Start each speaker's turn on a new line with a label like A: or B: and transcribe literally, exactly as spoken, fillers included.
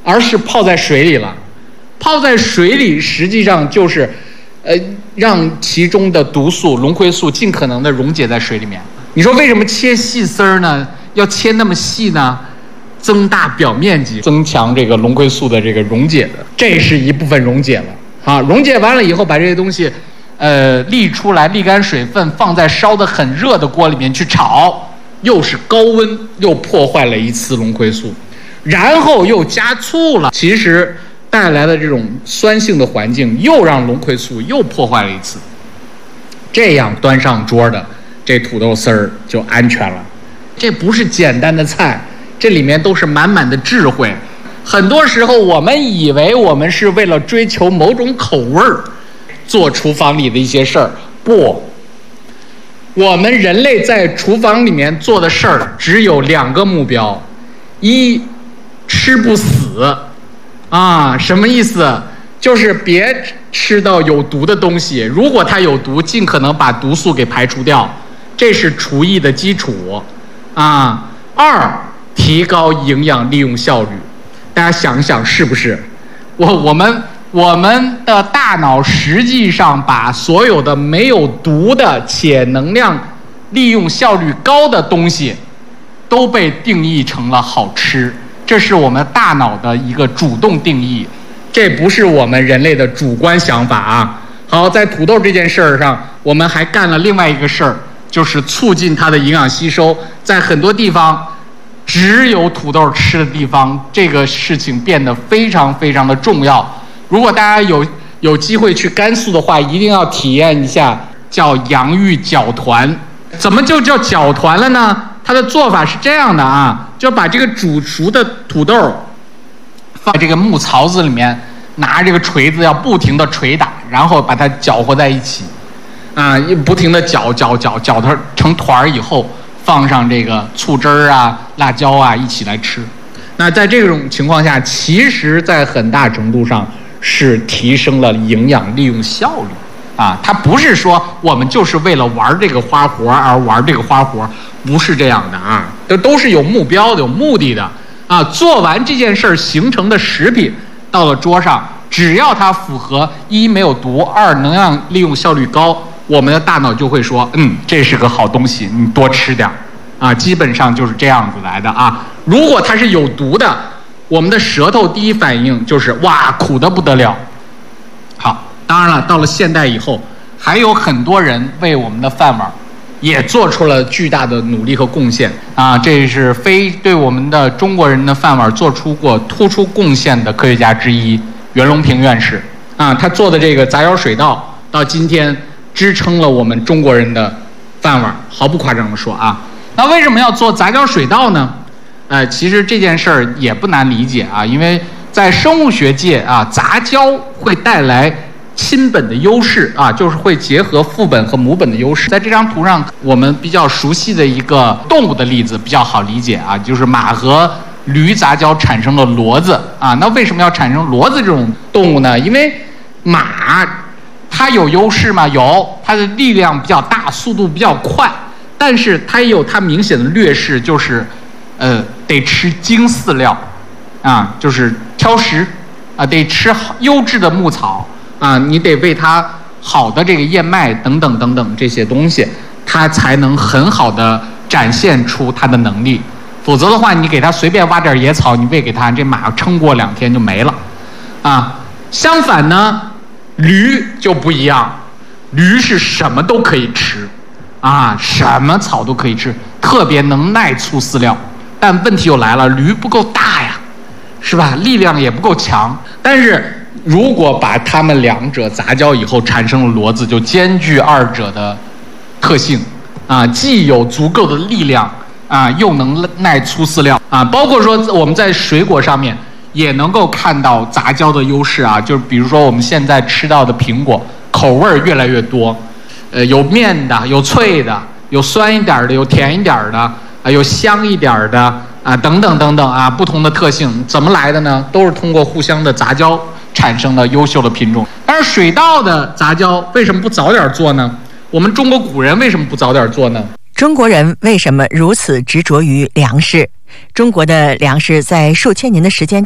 A: 而是泡在水里了。泡在水里实际上就是呃，让其中的毒素龙葵素尽可能的溶解在水里面。你说为什么切细丝儿呢？要切那么细呢？增大表面积，增强这个龙葵素的这个溶解的，这是一部分溶解了啊。溶解完了以后，把这些东西，呃，沥出来，沥干水分，放在烧得很热的锅里面去炒，又是高温，又破坏了一次龙葵素，然后又加醋了，其实带来的这种酸性的环境，又让龙葵素又破坏了一次。这样端上桌的这土豆丝儿就安全了。这不是简单的菜。这里面都是满满的智慧，很多时候我们以为我们是为了追求某种口味儿做厨房里的一些事儿，不，我们人类在厨房里面做的事儿只有两个目标：一，吃不死，啊，什么意思？就是别吃到有毒的东西，如果它有毒，尽可能把毒素给排除掉，这是厨艺的基础，啊。二，提高营养利用效率，大家想一想是不是？我我们我们的大脑实际上把所有的没有毒的且能量利用效率高的东西，都被定义成了好吃，这是我们大脑的一个主动定义，这不是我们人类的主观想法啊。好，在土豆这件事儿上，我们还干了另外一个事儿，就是促进它的营养吸收，在很多地方。只有土豆吃的地方，这个事情变得非常非常的重要。如果大家有有机会去甘肃的话，一定要体验一下叫洋芋饺团。怎么就叫饺团了呢？它的做法是这样的啊，就把这个煮熟的土豆放在这个木槽子里面，拿这个锤子要不停的捶打，然后把它搅和在一起，啊，不停的搅搅搅搅它成团以后。放上这个醋汁儿啊、辣椒啊一起来吃，那在这种情况下，其实在很大程度上是提升了营养利用效率啊。它不是说我们就是为了玩这个花活而玩这个花活，不是这样的啊，都都是有目标的、有目的的啊。做完这件事儿形成的食品到了桌上，只要它符合一没有毒，二能量利用效率高。我们的大脑就会说，嗯，这是个好东西，你多吃点啊，基本上就是这样子来的啊。如果它是有毒的，我们的舌头第一反应就是哇，苦得不得了。好，当然了，到了现代以后，还有很多人为我们的饭碗也做出了巨大的努力和贡献啊。这是非对我们的中国人的饭碗做出过突出贡献的科学家之一，袁隆平院士啊，他做的这个杂交水稻到今天。支撑了我们中国人的饭碗，毫不夸张的说啊。那为什么要做杂交水稻呢？呃，其实这件事儿也不难理解啊，因为在生物学界啊，杂交会带来亲本的优势啊，就是会结合父本和母本的优势。在这张图上，我们比较熟悉的一个动物的例子比较好理解啊，就是马和驴杂交产生了骡子啊。那为什么要产生骡子这种动物呢？因为马。它有优势吗？有，它的力量比较大，速度比较快，但是它也有它明显的劣势，就是，呃，得吃精饲料，啊，就是挑食，啊，得吃优质的牧草，啊，你得喂它好的这个燕麦等等等等这些东西，它才能很好的展现出它的能力。否则的话，你给它随便挖点野草，你喂给它，这马撑过两天就没了，啊，相反呢。驴就不一样，驴是什么都可以吃，啊，什么草都可以吃，特别能耐粗饲料。但问题又来了，驴不够大呀，是吧？力量也不够强。但是如果把它们两者杂交以后产生了骡子，就兼具二者的特性，啊，既有足够的力量，啊，又能耐粗饲料，啊，包括说我们在水果上面。也能够看到杂交的优势啊，就是比如说我们现在吃到的苹果，口味越来越多，呃，有面的，有脆的，有酸一点的，有甜一点的，啊、呃，有香一点的啊、呃，等等等等啊，不同的特性怎么来的呢？都是通过互相的杂交产生的优秀的品种。但是水稻的杂交为什么不早点做呢？我们中国古人为什么不早点做呢？
B: 中国人为什么如此执着于粮食？中国的粮食在数千年的时间